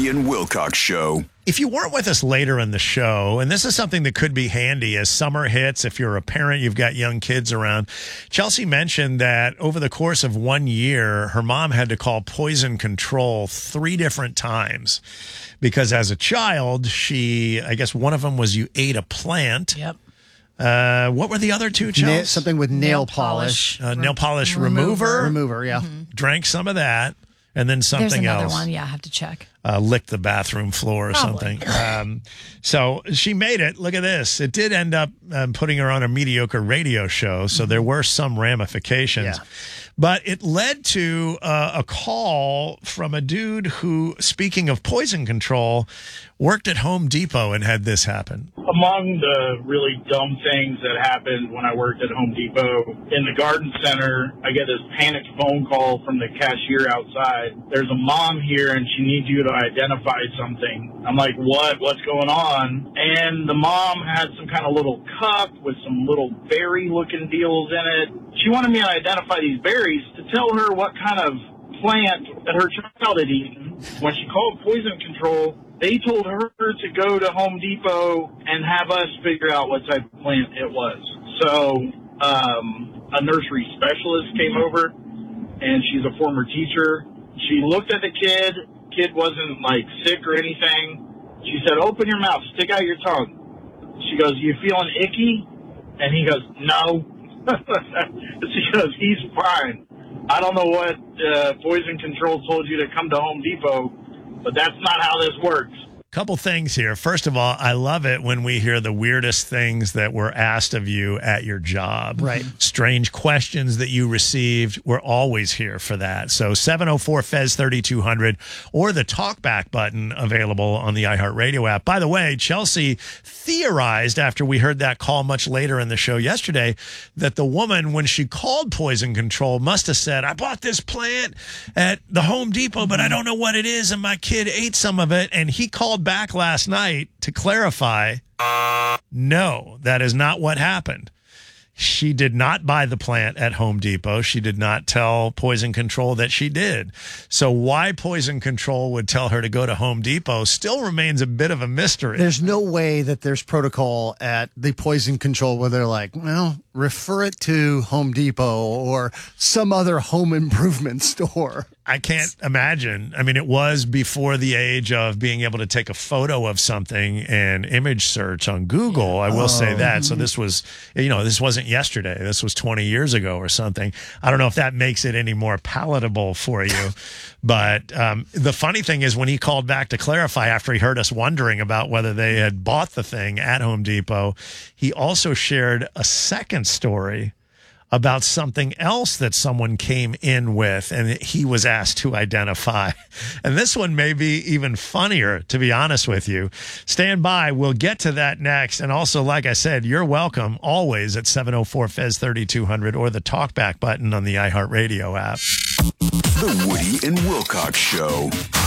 Woody and Wilcox Show. If you weren't with us later in the show, and this is something that could be handy as summer hits, if you're a parent, you've got young kids around, Chelsea mentioned that over the course of 1 year, her mom had to call poison control 3 different times because as a child, I guess one of them was you ate a plant. Yep. What were the other 2, Chelsea? Something with nail polish. Nail polish remover. Remover, yeah. Drank some of that. And then something There's another else. one. Yeah, I have to check. Licked the bathroom floor or Probably. something. So she made it. Look at this. It did end up putting her on a mediocre radio show, so there were some ramifications. Yeah. But it led to a call from a dude who, speaking of poison control, worked at Home Depot and had this happen. Among the really dumb things that happened when I worked at Home Depot, in the garden center, I get this panicked phone call from the cashier outside. There's a mom here and she needs you to identify something. I'm like, what? What's going on? And the mom had some kind of little cup with some little berry-looking deals in it. She wanted me to identify these berries to tell her what kind of plant that her child had eaten. When she called poison control, they told her to go to Home Depot and have us figure out what type of plant it was. So a nursery specialist came over, and she's a former teacher. She looked at the kid. Kid wasn't, like, sick or anything. She said, open your mouth, stick out your tongue. She goes, you feeling icky? And he goes, no. She goes, he's fine. I don't know what poison control told you to come to Home Depot, but that's not how this works. Couple things here. First of all, I love it when we hear the weirdest things that were asked of you at your job. Right. Strange questions that you received. We're always here for that. So 704-FEZ-3200 or the talkback button available on the iHeartRadio app. By the way, Chelsea theorized after we heard that call much later in the show yesterday that the woman, when she called poison control, must have said, I bought this plant at the Home Depot, but I don't know what it is, and my kid ate some of it, and he called back last night to clarify, no, that is not what happened. She did not buy the plant at Home Depot. She did not tell poison control that she did. So why poison control would tell her to go to Home Depot still remains a bit of a mystery. There's no way that there's protocol at the poison control where they're like, well, refer it to Home Depot or some other home improvement store. I can't imagine. I mean, it was before the age of being able to take a photo of something and image search on Google. I will say that. So this was, this wasn't yesterday. This was 20 years ago or something. I don't know if that makes it any more palatable for you. But the funny thing is when he called back to clarify after he heard us wondering about whether they had bought the thing at Home Depot, he also shared a second story about something else that someone came in with and he was asked to identify. And this one may be even funnier, to be honest with you. Stand by. We'll get to that next. And also, like I said, you're welcome always at 704-FEZ-3200 or the talkback button on the iHeartRadio app. The Woody and Wilcox Show.